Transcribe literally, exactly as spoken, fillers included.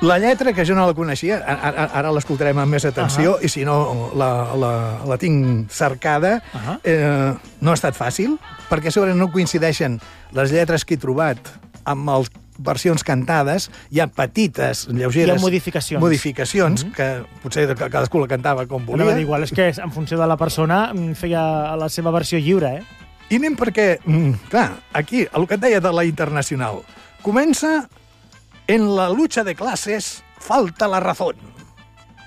La lletra, que jo no la coneixia, ara, ara l'escoltarem amb més atenció, uh -huh. i si no la, la, la tinc cercada, uh -huh. eh, no ha estat fàcil, perquè a sobre no coincideixen les lletres que he trobat amb les versions cantades, hi ha petites, lleugeres... Hi ha modificacions. Modificacions, uh -huh. que potser cadascú la cantava com volia. Però igual és que en funció de la persona feia la seva versió lliure, eh? I anem perquè, clar, aquí, el que et deia de la internacional, comença en la lucha de clases falta la razón.